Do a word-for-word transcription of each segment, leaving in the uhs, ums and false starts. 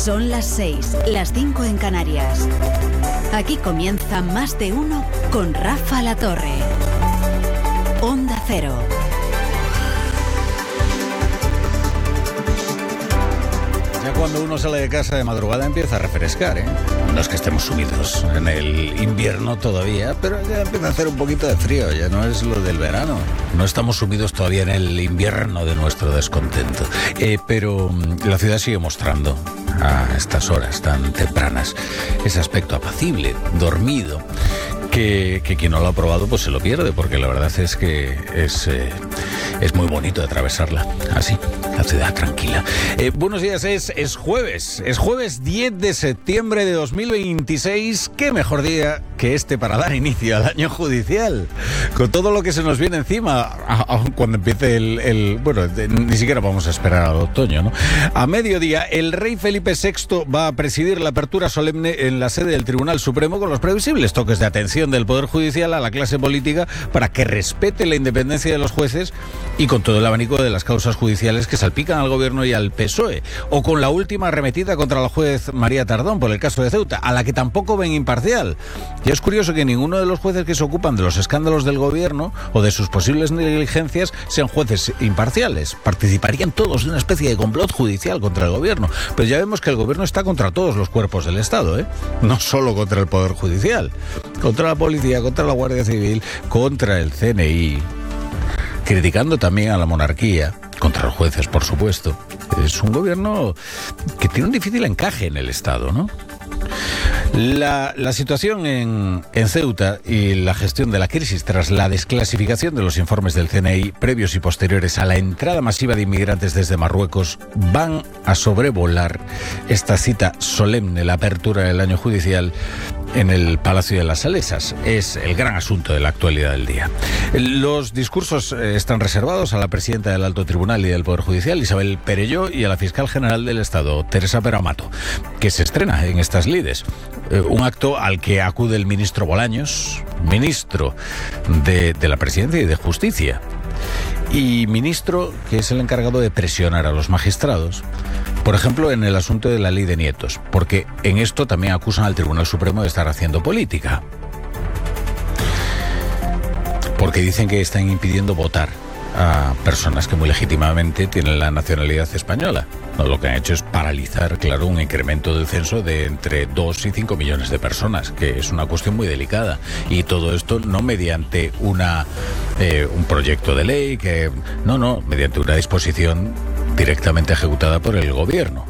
Son las seis, las cinco en Canarias. Aquí comienza Más de Uno con Rafa La Torre. Onda Cero. Ya cuando uno sale de casa de madrugada empieza a refrescar, ¿eh? No es que estemos sumidos en el invierno todavía, pero ya empieza a hacer un poquito de frío, ya no es lo del verano. No estamos sumidos todavía en el invierno de nuestro descontento. Eh, pero la ciudad sigue mostrando a estas horas tan tempranas ese aspecto apacible, dormido, que, que quien no lo ha probado pues se lo pierde, porque la verdad es que es, eh, es muy bonito atravesarla así, la ciudad tranquila. Eh, buenos días, es, es jueves, es jueves diez de septiembre de dos mil veintiséis. Qué mejor día que este para dar inicio al año judicial, con todo lo que se nos viene encima, aun cuando empiece el, el bueno, de, ni siquiera vamos a esperar al otoño, ¿no? A mediodía, el rey Felipe sexto va a presidir la apertura solemne en la sede del Tribunal Supremo, con los previsibles toques de atención del Poder Judicial a la clase política para que respete la independencia de los jueces, y con todo el abanico de las causas judiciales que salpican al Gobierno y al P S O E, o con la última arremetida contra la juez María Tardón por el caso de Ceuta, a la que tampoco ven imparcial. Y es curioso que ninguno de los jueces que se ocupan de los escándalos del Gobierno o de sus posibles negligencias sean jueces imparciales. Participarían todos de una especie de complot judicial contra el Gobierno. Pero ya vemos que el Gobierno está contra todos los cuerpos del Estado, ¿eh? No solo contra el Poder Judicial, contra la Policía, contra la Guardia Civil, contra el C N I, criticando también a la monarquía, contra los jueces, por supuesto. Es un gobierno que tiene un difícil encaje en el Estado, ¿no? La, la situación en, en Ceuta y la gestión de la crisis tras la desclasificación de los informes del C N I previos y posteriores a la entrada masiva de inmigrantes desde Marruecos van a sobrevolar esta cita solemne, la apertura del año judicial en el Palacio de las Salesas. Es el gran asunto de la actualidad del día. Los discursos están reservados a la presidenta del Alto Tribunal y del Poder Judicial, Isabel Perelló, y a la fiscal general del Estado, Teresa Peramato, que se estrena en estas lides. Un acto al que acude el ministro Bolaños, ministro de, de la Presidencia y de Justicia, y ministro que es el encargado de presionar a los magistrados, por ejemplo, en el asunto de la ley de nietos, porque en esto también acusan al Tribunal Supremo de estar haciendo política, porque dicen que están impidiendo votar a personas que muy legítimamente tienen la nacionalidad española. No, lo que han hecho es paralizar, claro, un incremento del censo de entre dos y cinco millones de personas, que es una cuestión muy delicada. Y todo esto no mediante una eh, un proyecto de ley, que no, no, mediante una disposición directamente ejecutada por el Gobierno.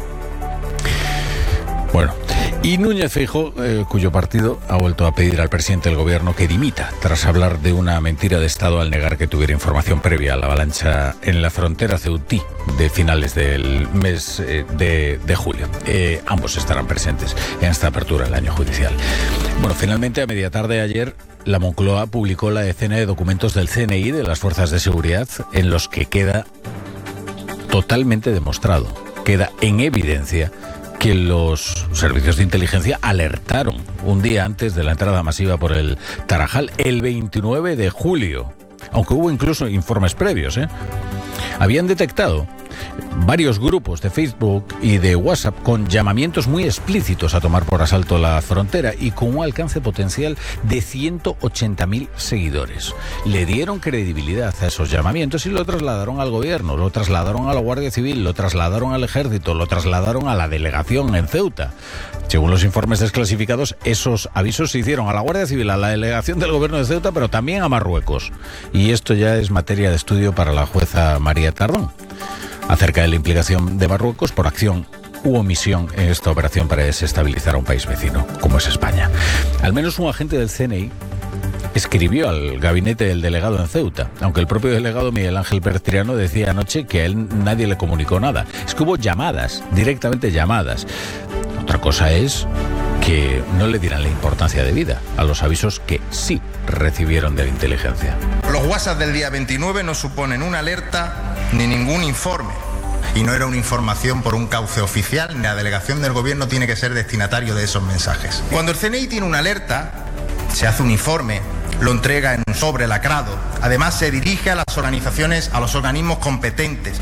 Bueno, y Núñez Feijóo, eh, cuyo partido ha vuelto a pedir al presidente del Gobierno que dimita tras hablar de una mentira de Estado al negar que tuviera información previa a la avalancha en la frontera ceutí de finales del mes eh, de, de julio. Eh, ambos estarán presentes en esta apertura del año judicial. Bueno, finalmente, a media tarde de ayer, la Moncloa publicó la decena de documentos del C N I, de las fuerzas de seguridad, en los que queda totalmente demostrado, queda en evidencia que los servicios de inteligencia alertaron un día antes de la entrada masiva por el Tarajal, el veintinueve de julio, aunque hubo incluso informes previos, ¿eh? Habían detectado varios grupos de Facebook y de WhatsApp con llamamientos muy explícitos a tomar por asalto la frontera y con un alcance potencial de ciento ochenta mil seguidores. Le dieron credibilidad a esos llamamientos y lo trasladaron al Gobierno, lo trasladaron a la Guardia Civil, lo trasladaron al Ejército, lo trasladaron a la delegación en Ceuta. Según los informes desclasificados, esos avisos se hicieron a la Guardia Civil, a la delegación del Gobierno de Ceuta, pero también a Marruecos. Y esto ya es materia de estudio para la jueza María Tardón, acerca de la implicación de Marruecos por acción u omisión en esta operación para desestabilizar a un país vecino, como es España. Al menos un agente del C N I escribió al gabinete del delegado en Ceuta, aunque el propio delegado Miguel Ángel Pérez Triano decía anoche que a él nadie le comunicó nada. Es que hubo llamadas, directamente llamadas. Otra cosa es que no le dieran la importancia debida a los avisos que sí recibieron de la inteligencia. Los WhatsApp del día veintinueve no suponen una alerta ni ningún informe. Y no era una información por un cauce oficial, ni la delegación del Gobierno tiene que ser destinatario de esos mensajes. Cuando el C N I tiene una alerta, se hace un informe, lo entrega en un sobre lacrado. Además, se dirige a las organizaciones, a los organismos competentes.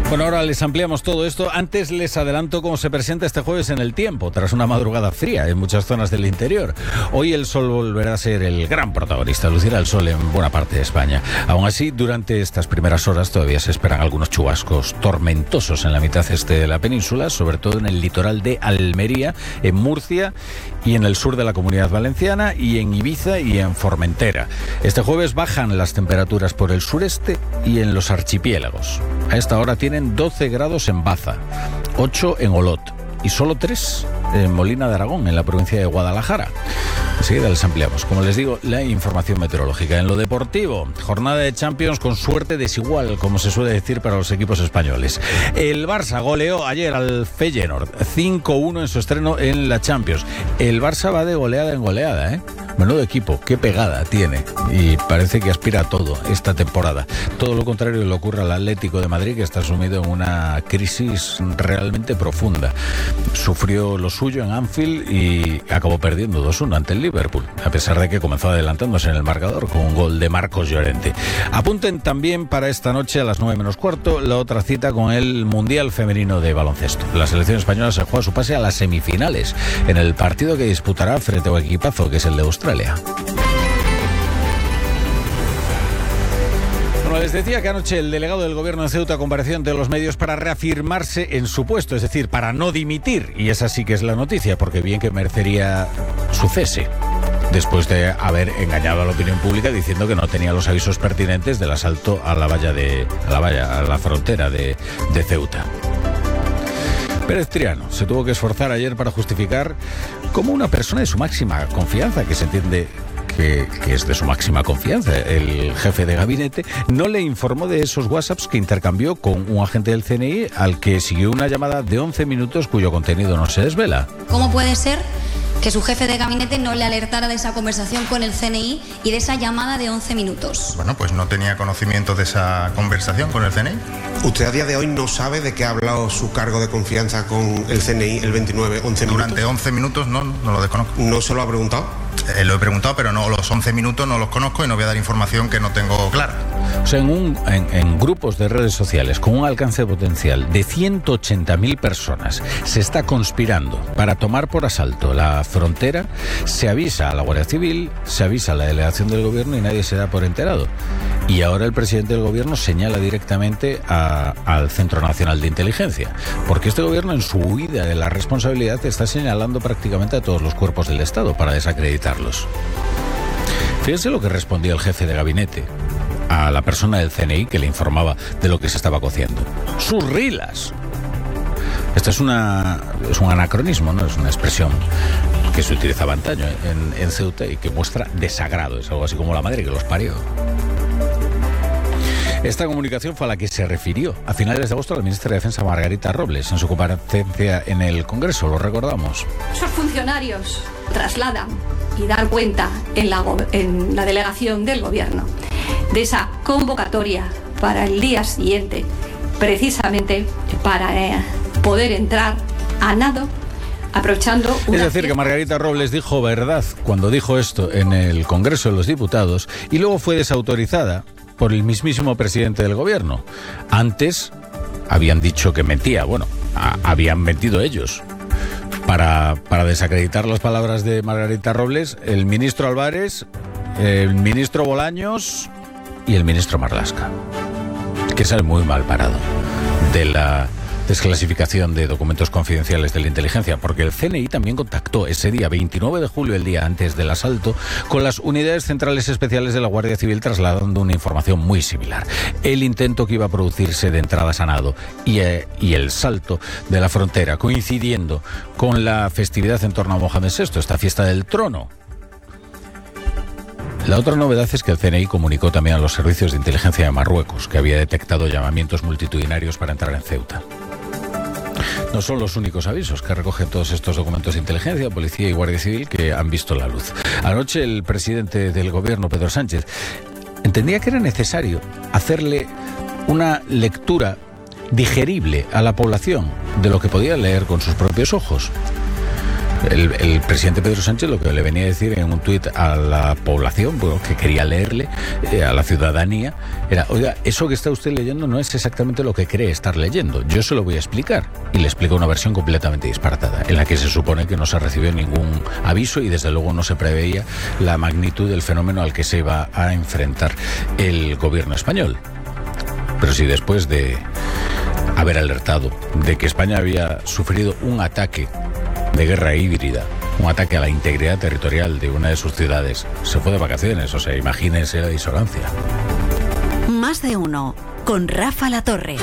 Bueno, ahora les ampliamos todo esto. Antes les adelanto cómo se presenta este jueves en el tiempo, tras una madrugada fría en muchas zonas del interior. Hoy el sol volverá a ser el gran protagonista, lucirá el sol en buena parte de España. Aún así, durante estas primeras horas todavía se esperan algunos chubascos tormentosos en la mitad este de la península, sobre todo en el litoral de Almería, en Murcia y en el sur de la Comunidad Valenciana, y en Ibiza y en Formentera. Este jueves bajan las temperaturas por el sureste y en los archipiélagos. A esta hora tienen doce grados en Baza, ocho en Olot y solo tres en Molina de Aragón, en la provincia de Guadalajara. Enseguida les ampliamos, como les digo, la información meteorológica. En lo deportivo, jornada de Champions con suerte desigual, como se suele decir para los equipos españoles. El Barça goleó ayer al Feyenoord cinco uno en su estreno en la Champions. El Barça va de goleada en goleada, ¿eh? Menudo equipo, qué pegada tiene, y parece que aspira a todo esta temporada. Todo lo contrario le ocurre al Atlético de Madrid, que está sumido en una crisis realmente profunda. Sufrió lo suyo en Anfield y acabó perdiendo dos uno ante el Liverpool, a pesar de que comenzó adelantándose en el marcador con un gol de Marcos Llorente. Apunten también para esta noche a las nueve menos cuarto la otra cita con el Mundial Femenino de Baloncesto. La selección española se juega su pase a las semifinales en el partido que disputará frente a un equipazo que es el de Australia. Bueno, les decía que anoche el delegado del gobierno de Ceuta compareció ante los medios para reafirmarse en su puesto, es decir, para no dimitir, y esa sí que es la noticia, porque bien que merecería su cese, después de haber engañado a la opinión pública diciendo que no tenía los avisos pertinentes del asalto a la valla de a la valla a la frontera de, de Ceuta. Pérez Triano se tuvo que esforzar ayer para justificar cómo una persona de su máxima confianza, que se entiende que, que es de su máxima confianza, el jefe de gabinete, no le informó de esos WhatsApps que intercambió con un agente del C N I al que siguió una llamada de once minutos cuyo contenido no se desvela. ¿Cómo puede ser que su jefe de gabinete no le alertara de esa conversación con el C N I y de esa llamada de once minutos? Bueno, pues no tenía conocimiento de esa conversación con el C N I. ¿Usted a día de hoy no sabe de qué ha hablado su cargo de confianza con el C N I el veintinueve, once minutos? Durante once minutos no, no lo desconozco. ¿No se lo ha preguntado? Eh, lo he preguntado, pero no, los once minutos no los conozco y no voy a dar información que no tengo clara. O sea, en, un, en, en grupos de redes sociales con un alcance potencial de ciento ochenta mil personas se está conspirando para tomar por asalto la frontera, se avisa a la Guardia Civil, se avisa a la delegación del gobierno y nadie se da por enterado. Y ahora el presidente del gobierno señala directamente a, al Centro Nacional de Inteligencia, porque este gobierno en su huida de la responsabilidad está señalando prácticamente a todos los cuerpos del Estado para desacreditarlos. Fíjense lo que respondió el jefe de gabinete a la persona del C N I que le informaba de lo que se estaba cociendo. ¡Sus rilas! Esto es, una, es un anacronismo, ¿no? Es una expresión que se utilizaba antaño en, en Ceuta y que muestra desagrado. Es algo así como la madre que los parió. Esta comunicación fue a la que se refirió a finales de agosto la ministra de Defensa Margarita Robles en su comparecencia en el Congreso, lo recordamos. Esos funcionarios trasladan y dan cuenta en la, en la delegación del gobierno de esa convocatoria para el día siguiente, precisamente para eh, poder entrar a nado, aprovechando una... Es decir, que Margarita Robles dijo verdad cuando dijo esto en el Congreso de los Diputados y luego fue desautorizada por el mismísimo presidente del gobierno. Antes habían dicho que mentía, bueno, a, habían mentido ellos. Para, para desacreditar las palabras de Margarita Robles, el ministro Álvarez, el ministro Bolaños y el ministro Marlaska, que sale muy mal parado de la desclasificación de documentos confidenciales de la inteligencia, porque el C N I también contactó ese día, veintinueve de julio, el día antes del asalto, con las unidades centrales especiales de la Guardia Civil trasladando una información muy similar. El intento que iba a producirse de entradas a nado y, eh, y el salto de la frontera, coincidiendo con la festividad en torno a Mohamed sexto, esta fiesta del trono. La otra novedad es que el C N I comunicó también a los servicios de inteligencia de Marruecos que había detectado llamamientos multitudinarios para entrar en Ceuta. No son los únicos avisos que recogen todos estos documentos de inteligencia, policía y guardia civil que han visto la luz. Anoche el presidente del gobierno, Pedro Sánchez, entendía que era necesario hacerle una lectura digerible a la población de lo que podía leer con sus propios ojos. El, el presidente Pedro Sánchez lo que le venía a decir en un tuit a la población, bueno, que quería leerle, eh, a la ciudadanía, era, oiga, eso que está usted leyendo no es exactamente lo que cree estar leyendo, yo se lo voy a explicar. Y le explica una versión completamente disparatada, en la que se supone que no se recibió ningún aviso y desde luego no se preveía la magnitud del fenómeno al que se iba a enfrentar el gobierno español. Pero si después de haber alertado de que España había sufrido un ataque de guerra híbrida, un ataque a la integridad territorial de una de sus ciudades, se fue de vacaciones, o sea, imagínense la disonancia. Más de uno, con Rafa La Torre.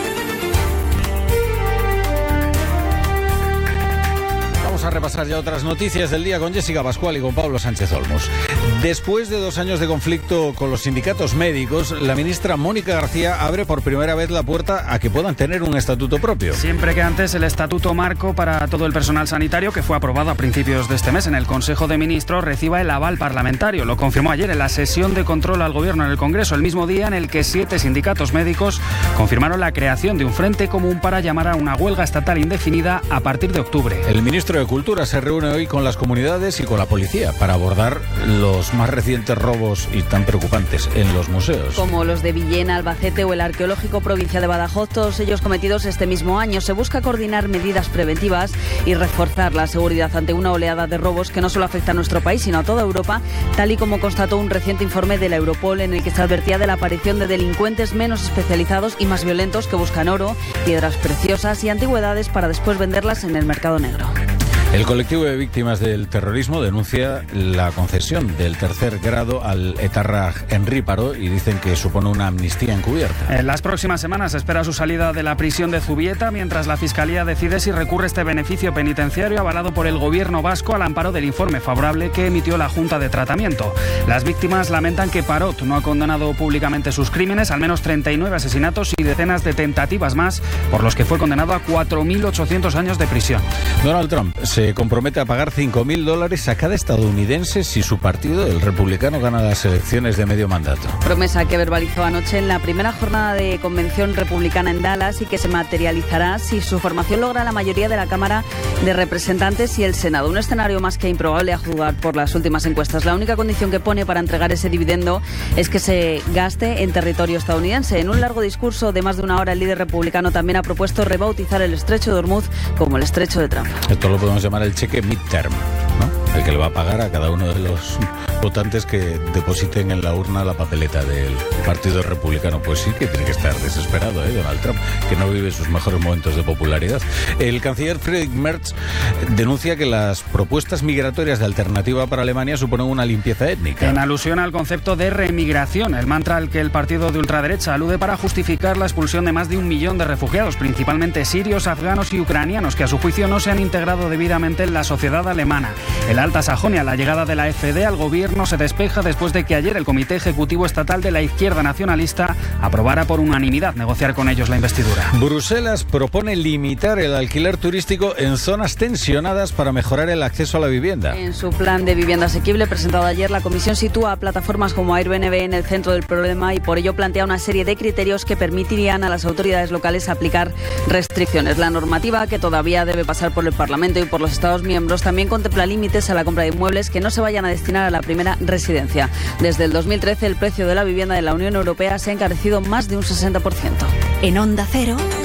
Vamos a repasar ya otras noticias del día con Jessica Pascual y con Pablo Sánchez Olmos. Después de dos años de conflicto con los sindicatos médicos, la ministra Mónica García abre por primera vez la puerta a que puedan tener un estatuto propio. Siempre que antes el estatuto marco para todo el personal sanitario, que fue aprobado a principios de este mes en el Consejo de Ministros, reciba el aval parlamentario. Lo confirmó ayer en la sesión de control al Gobierno en el Congreso, el mismo día en el que siete sindicatos médicos confirmaron la creación de un frente común para llamar a una huelga estatal indefinida a partir de octubre. El ministro de Cultura se reúne hoy con las comunidades y con la policía para abordar los más recientes robos y tan preocupantes en los museos. Como los de Villena, Albacete o el Arqueológico Provincia de Badajoz, todos ellos cometidos este mismo año. Se busca coordinar medidas preventivas y reforzar la seguridad ante una oleada de robos que no solo afecta a nuestro país, sino a toda Europa, tal y como constató un reciente informe de la Europol en el que se advertía de la aparición de delincuentes menos especializados y más violentos que buscan oro, piedras preciosas y antigüedades para después venderlas en el mercado negro. El colectivo de víctimas del terrorismo denuncia la concesión del tercer grado al etarra Henri Parot y dicen que supone una amnistía encubierta. En las próximas semanas se espera su salida de la prisión de Zubieta, mientras la Fiscalía decide si recurre este beneficio penitenciario avalado por el Gobierno vasco al amparo del informe favorable que emitió la Junta de Tratamiento. Las víctimas lamentan que Parot no ha condenado públicamente sus crímenes, al menos treinta y nueve asesinatos y decenas de tentativas más, por los que fue condenado a cuatro mil ochocientos años de prisión. Donald Trump se Se compromete a pagar cinco mil dólares a cada estadounidense si su partido, el republicano, gana las elecciones de medio mandato. Promesa que verbalizó anoche en la primera jornada de convención republicana en Dallas y que se materializará si su formación logra la mayoría de la Cámara de Representantes y el Senado. Un escenario más que improbable a juzgar por las últimas encuestas. La única condición que pone para entregar ese dividendo es que se gaste en territorio estadounidense. En un largo discurso de más de una hora, el líder republicano también ha propuesto rebautizar el estrecho de Hormuz como el estrecho de Trump. Esto lo podemos llamar el cheque midterm, ¿no? El que le va a pagar a cada uno de los votantes que depositen en la urna la papeleta del Partido Republicano. Pues sí que tiene que estar desesperado, ¿eh? Donald Trump, que no vive sus mejores momentos de popularidad. El canciller Friedrich Merz denuncia que las propuestas migratorias de alternativa para Alemania suponen una limpieza étnica. En alusión al concepto de remigración, el mantra al que el partido de ultraderecha alude para justificar la expulsión de más de un millón de refugiados, principalmente sirios, afganos y ucranianos, que a su juicio no se han integrado debidamente en la sociedad alemana. En la Alta Sajonia, la llegada de la F D al gobierno se despeja después de que ayer el Comité Ejecutivo Estatal de la Izquierda Nacionalista aprobara por unanimidad negociar con ellos la investidura. Bruselas propone limitar el alquiler turístico en zonas tensionadas para mejorar el acceso a la vivienda. En su plan de vivienda asequible presentado ayer, la Comisión sitúa a plataformas como Airbnb en el centro del problema y por ello plantea una serie de criterios que permitirían a las autoridades locales aplicar restricciones. La normativa, que todavía debe pasar por el Parlamento y por los Estados miembros, también contempla límites a la compra de inmuebles que no se vayan a destinar a la primera residencia. Desde el dos mil trece, el precio de la vivienda de la Unión Europea se ha encarecido más de un sesenta por ciento. En Onda Cero,